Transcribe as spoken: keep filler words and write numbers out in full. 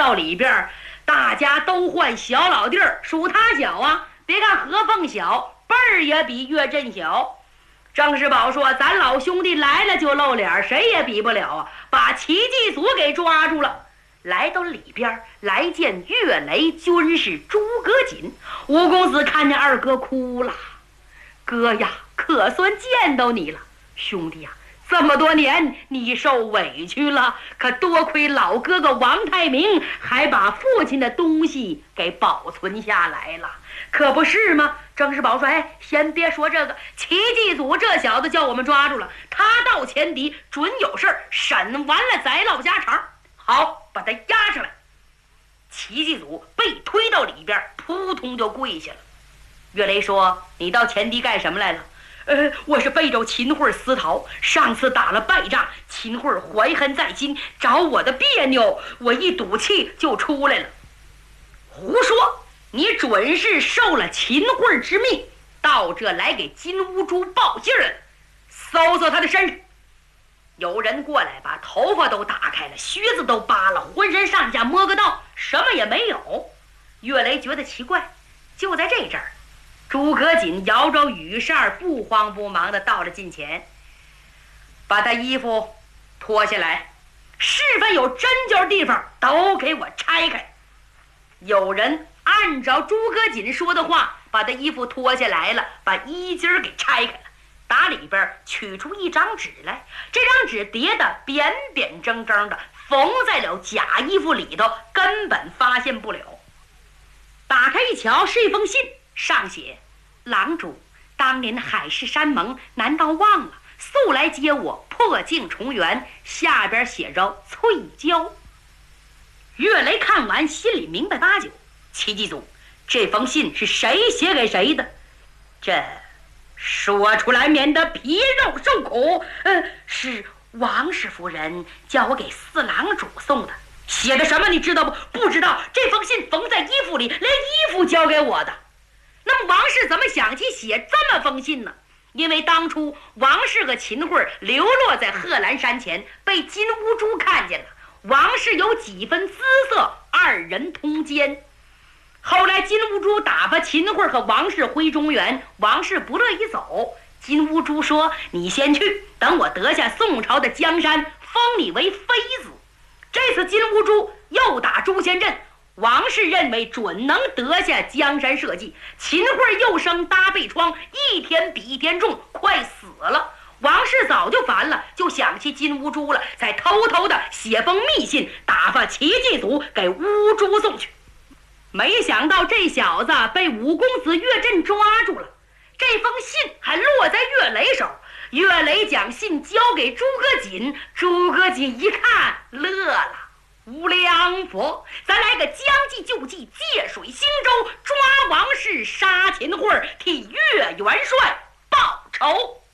到里边，大家都唤小老弟儿，数他小啊！别看何凤小，辈儿也比岳振小。郑世宝说：“咱老兄弟来了就露脸，谁也比不了啊！”把齐继祖给抓住了。来到里边，来见岳雷军师诸葛瑾。吴公子看见二哥哭了：“哥呀，可算见到你了，兄弟呀！这么多年你受委屈了，可多亏老哥哥王太明还把父亲的东西给保存下来了，可不是吗？”郑世宝说：“哎，先别说这个，齐继祖这小子叫我们抓住了，他到前敌准有事儿，审完了再唠家常。好，把他押上来。”齐继祖被推到里边，扑通就跪下了。岳雷说：“你到前敌干什么来了？”呃，我是背着秦桧私逃，上次打了败仗，秦桧怀恨在心，找我的别扭，我一赌气就出来了。胡说！你准是受了秦桧之命，到这来给金乌珠报信了。搜搜他的身上。有人过来，把头发都打开了，靴子都扒了，浑身上下摸个到，什么也没有。岳雷觉得奇怪，就在这阵儿，诸葛瑾摇着羽扇，不慌不忙的到了近前，把他衣服脱下来，是凡有针灸地方都给我拆开。有人按照诸葛瑾说的话，把他衣服脱下来了，把衣襟给拆开了，打里边取出一张纸来，这张纸叠得扁扁正正的，缝在了假衣服里头，根本发现不了。打开一瞧，是一封信，上写：“郎主，当年海誓山盟，难道忘了？速来接我，破镜重圆。”下边写着翠娇。岳雷看完，心里明白八九。齐继祖，这封信是谁写给谁的？这说出来免得皮肉受苦。呃，是王氏夫人叫我给四郎主送的。写的什么你知道不？不知道。这封信缝在衣服里，连衣服交给我的。那么王氏怎么想起写这么封信呢？因为当初王氏和秦桧流落在贺兰山前，被金乌珠看见了。王氏有几分姿色，二人通奸。后来金乌珠打发秦桧和王氏回中原，王氏不乐意走。金乌珠说：“你先去，等我得下宋朝的江山，封你为妃子。”这次金乌珠又打朱仙镇，王氏认为准能得下江山社稷，秦桧又生搭背疮，一天比一天重，快死了。王氏早就烦了，就想起金乌珠了，才偷偷的写封密信，打发齐继祖给乌珠送去。没想到这小子被五公子岳振抓住了，这封信还落在岳雷手。岳雷将信交给诸葛瑾，诸葛瑾一看乐了：“无良佛，咱来个将计就计，借水兴舟，抓王氏，杀秦桧，替岳元帅报仇。”